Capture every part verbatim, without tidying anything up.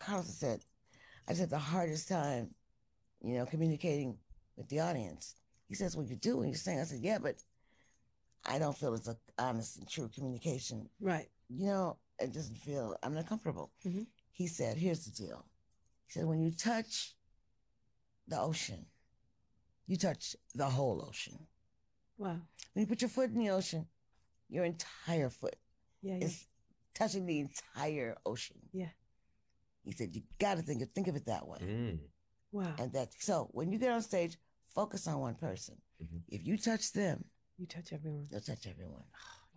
Carlos said, I just had the hardest time, you know, communicating with the audience. He says, well, you do when you sing. I said, yeah, but I don't feel it's a honest and true communication. Right. You know, it doesn't feel, I'm not comfortable. Mm-hmm. He said, here's the deal. He said, when you touch the ocean, you touch the whole ocean. Wow. When you put your foot in the ocean, your entire foot yeah, yeah. is touching the entire ocean. Yeah. He said, you got to think of, think of it that way. Mm. Wow. And that, so when you get on stage, focus on one person. Mm-hmm. If you touch them, you touch everyone. You'll touch everyone.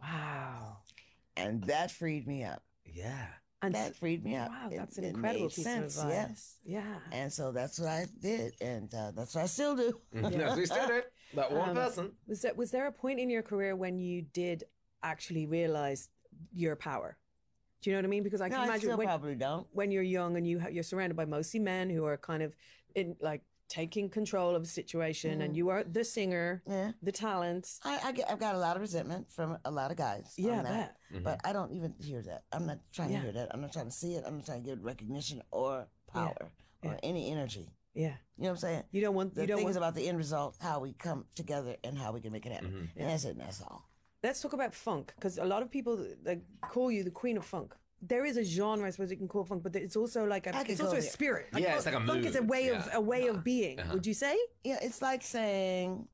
Wow. And that freed me up. Yeah. And that freed me up. Wow, that's it, an incredible piece sense, of advice. Yeah. yeah. And so that's what I did. And uh, that's what I still do. Yeah, we still do. That one um, person. Was there, was there a point in your career when you did actually realize your power? Do you know what I mean? Because I can no, imagine I still when, probably don't. when you're young and you have, you're surrounded by mostly men who are kind of in like taking control of the situation, mm. and you are the singer, yeah. the talent. I, I get, I've got a lot of resentment from a lot of guys. Yeah, on that, mm-hmm. but I don't even hear that. I'm not trying yeah. to hear that. I'm not trying to see it. I'm not trying to get recognition or power yeah. or yeah. any energy. Yeah, you know what I'm saying. You don't want the you don't thing want... is about the end result, how we come together, and how we can make it happen. Mm-hmm. And that's it. And that's all. Let's talk about funk, because a lot of people like call you the queen of funk. There is a genre, I suppose, you can call funk, but it's also like a, it's also a spirit. Like, yeah, funk, it's like a mood. Funk is a way yeah. of a way uh-huh. of being. Uh-huh. Would you say? Yeah, it's like saying,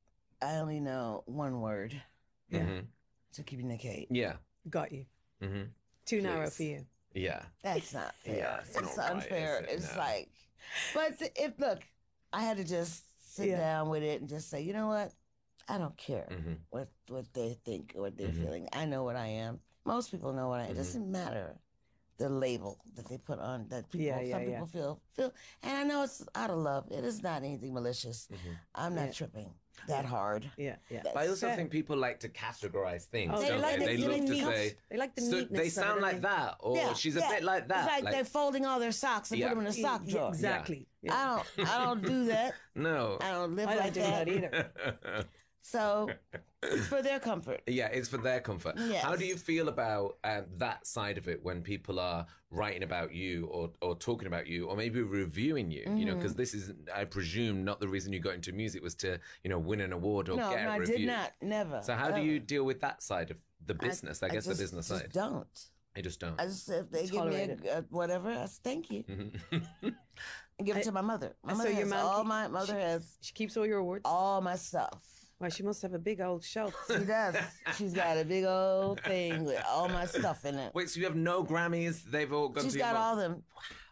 I only know one word. Yeah. Mm-hmm. To communicate. Yeah. Got you. Mm-hmm. Too Please. narrow for you. Yeah. That's not fair. Yeah, it's, it's not unfair. right, it? It's no. like, but if look, I had to just sit yeah. down with it and just say, you know what? I don't care mm-hmm. what what they think or what they're mm-hmm. feeling. I know what I am. Most people know what I am. Mm-hmm. It doesn't matter the label that they put on that people. Yeah, yeah, some yeah. people feel feel, and I know it's out of love. It is not anything malicious. Mm-hmm. I'm not yeah. tripping that hard. Yeah, yeah. But I also fair. think people like to categorize things. Oh, don't they like they? the, They love to neat, say they like the so neatness. they sound of like it. that, or yeah, she's a yeah. bit like that. It's like, like they're folding all their socks and Yeah. put them in a sock Yeah, drawer. exactly. Yeah. I don't. I don't do that. No, I don't live I don't like do that. that either. So it's for their comfort. Yeah, it's for their comfort. Yes. How do you feel about um, that side of it when people are writing about you or, or talking about you or maybe reviewing you? Mm-hmm. You know, because this is, I presume, not the reason you got into music was to, you know, win an award or no, get a no, review. I did not. Never. So how ever. do you deal with that side of the business? I, I guess just, the business just side. Don't. I just don't. I just if they Tolerate give me a, a whatever, I say thank you. Mm-hmm. And give it I, to my mother. My so mother your has mom all keep, my mother she, has she keeps all your awards. all my stuff. Wow, she must have a big old shelf. She does. She's got a big old thing with all my stuff in it. Wait, so you have no Grammys? They've all gone She's to got your mom? all them.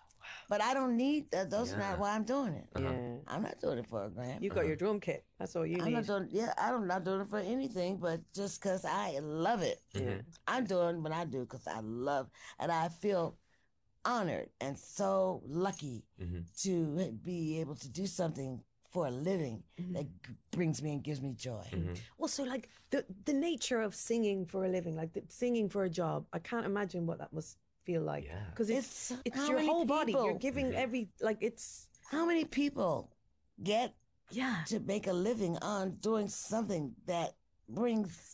But I don't need that. Those Yeah. are not why I'm doing it. Uh-huh. Yeah. I'm not doing it for a Grammy. You got uh-huh. your drum kit. That's all you I'm need. not doing. Yeah, I'm not doing it for anything, but just because I love it. Yeah. I'm doing what I do because I love, and I feel honored and so lucky mm-hmm. to be able to do something for a living mm-hmm. that g- brings me and gives me joy. Mm-hmm. Well, so like the the nature of singing for a living, like the, singing for a job, I can't imagine what that must feel like. Yeah. Because it's It's- it's how your many whole body. people- You're giving Mm-hmm. every like it's How many people get yeah to make a living on doing something that brings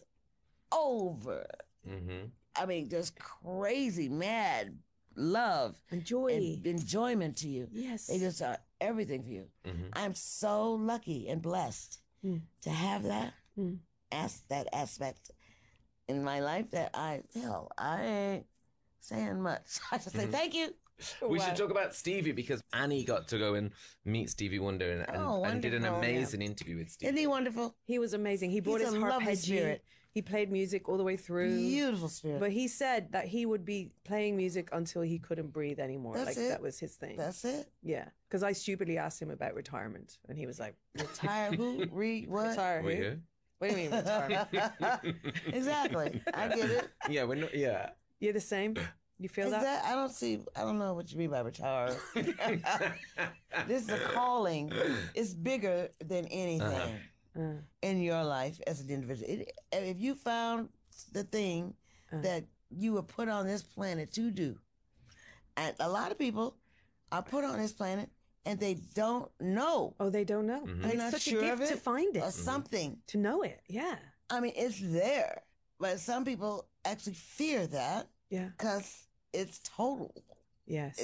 over, Mm-hmm. I mean, just crazy, mad love and joy. and enjoyment to you. Yes. They just are everything for you. Mm-hmm. I'm so lucky and blessed Mm. to have that Mm. as that aspect in my life that I hell, I ain't saying much. I just say thank you. We Wow. should talk about Stevie because Annie got to go and meet Stevie Wonder and, and, Oh, and did an wonderful, amazing interview with Stevie. Isn't he wonderful? He was amazing. He brought He's his a lovely arpeggio. spirit. He played music all the way through. Beautiful spirit. But he said that he would be playing music until he couldn't breathe anymore. That's like it. that was his thing. That's it. Yeah. Because I stupidly asked him about retirement and he was like, Retire who? Read what? retire Were who? you? What do you mean retirement? Exactly. I get it. Yeah, we're not. Yeah. You're the same? You feel Is that? that? I don't see. I don't know what you mean by retire. This is a calling. It's bigger than anything Uh, in your life as an individual. It, if you found the thing Uh. that you were put on this planet to do, and a lot of people are put on this planet and they don't know. oh, they don't know. Mm-hmm. And They're it's not such sure a of gift it to find it, or something. to know it. Yeah. I mean, it's there, but some people actually fear that Yeah. because it's total. Yes.